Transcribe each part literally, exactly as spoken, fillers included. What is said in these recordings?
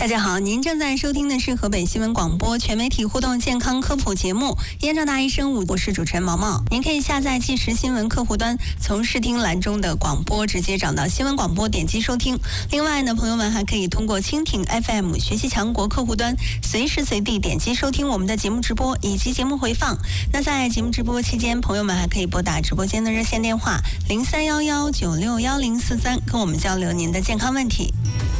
大家好，您正在收听的是河北新闻广播全媒体互动健康科普节目《燕赵大医生》，我是主持人毛毛。您可以下载即时新闻客户端，从视听栏中的广播直接找到新闻广播，点击收听。另外呢，朋友们还可以通过蜻蜓 F M 学习强国客户端，随时随地点击收听我们的节目直播以及节目回放。那在节目直播期间，朋友们还可以拨打直播间的热线电话零三幺幺九六幺零四三，跟我们交流您的健康问题。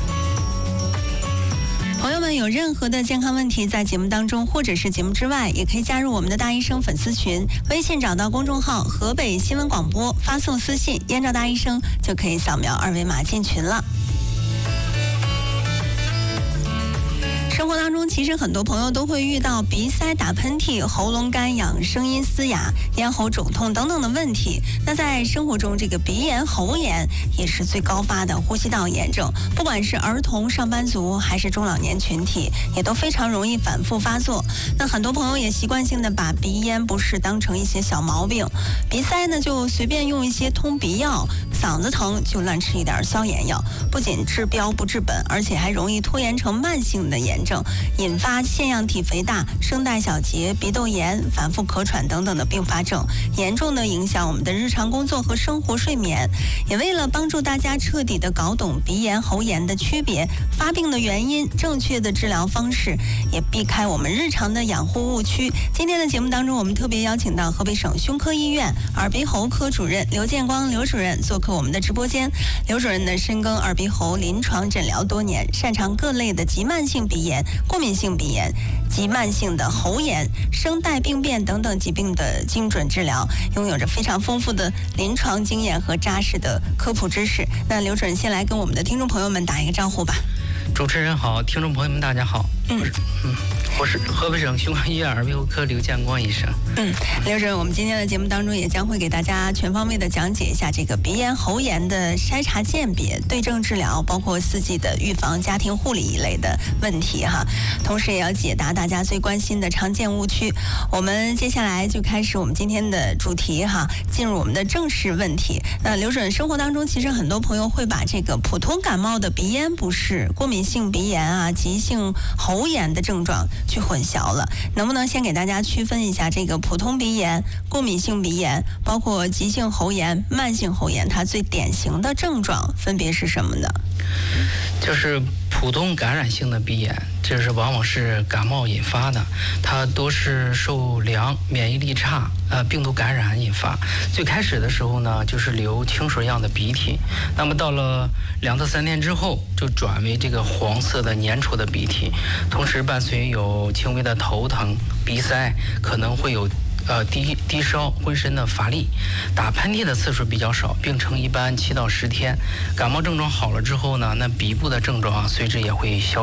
朋友们有任何的健康问题，在节目当中或者是节目之外，也可以加入我们的大医生粉丝群，微信找到公众号河北新闻广播，发送私信燕赵大医生，就可以扫描二维码进群了。生活当中其实很多朋友都会遇到鼻塞、打喷嚏、喉咙干痒、声音嘶哑、咽喉肿痛等等的问题。那在生活中，这个鼻炎、喉炎也是最高发的呼吸道炎症，不管是儿童、上班族还是中老年群体，也都非常容易反复发作。那很多朋友也习惯性的把鼻炎不适当成一些小毛病，鼻塞呢就随便用一些通鼻药，嗓子疼就乱吃一点消炎药，不仅治标不治本，而且还容易拖延成慢性的炎症，引发腺样体肥大、声带小结、鼻窦炎、反复咳喘等等的并发症，严重的影响我们的日常工作和生活睡眠。也为了帮助大家彻底的搞懂鼻炎、喉炎的区别、发病的原因、正确的治疗方式，也避开我们日常的养护误区，今天的节目当中，我们特别邀请到河北省胸科医院耳鼻喉科主任刘建光刘主任做客我们的直播间。刘主任呢，深耕耳鼻喉临床诊疗多年，擅长各类的急慢性鼻炎、过敏性鼻炎、急慢性的喉炎、声带病变等等疾病的精准治疗，拥有着非常丰富的临床经验和扎实的科普知识。那刘主任先来跟我们的听众朋友们打一个招呼吧。 主持人好，听众朋友们大家好。 嗯嗯，我是河北省胸科医院耳鼻喉科刘建光医生。 嗯，刘主任，我们今天的节目当中也将会给大家全方位的讲解一下这个鼻炎、喉炎的筛查鉴别、对症治疗，包括四季的预防、家庭护理一类的问题哈。同时也要解答大家最关心的常见误区。我们接下来就开始我们今天的主题哈，进入我们的正式问题。那刘主任，生活当中其实很多朋友会把这个普通感冒的鼻炎不适、过敏性鼻炎啊、急性喉炎的症状去混淆了，能不能先给大家区分一下这个普通鼻炎、过敏性鼻炎，包括急性喉炎、慢性喉炎，它最典型的症状分别是什么呢？ 就是普通感染性的鼻炎，这是往往是感冒引发的，它多是受凉、免疫力差、呃病毒感染引发。最开始的时候呢，就是流清水样的鼻涕，那么到了两到三天之后，就转为这个黄色的粘稠的鼻涕，同时伴随有轻微的头疼、鼻塞，可能会有呃低低烧、浑身的乏力，打喷嚏的次数比较少，病程一般七到十天。感冒症状好了之后呢，那鼻部的症状啊随之也会消。